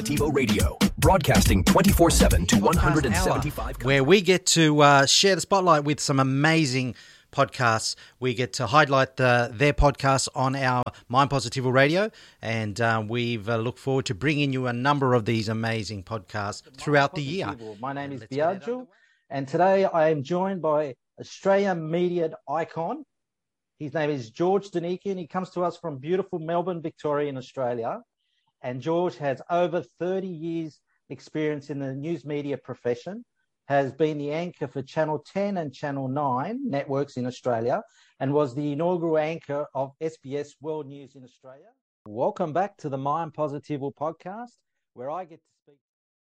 Positivo Radio, broadcasting 24/7 to 175 where we get to share the spotlight with some amazing podcasts. We get to highlight their podcasts on our Mind Positivo Radio, and we've look forward to bringing you a number of these amazing podcasts throughout the year. My name is Biagio, and today I am joined by Australian media icon. His name is George Denikian. He comes to us from beautiful Melbourne, Victoria in Australia. And George has over 30 years experience in the news media profession, has been the anchor for Channel 10 and Channel 9 networks in Australia, and was the inaugural anchor of SBS World News in Australia. Welcome back to the Mind Positivo podcast, where I get to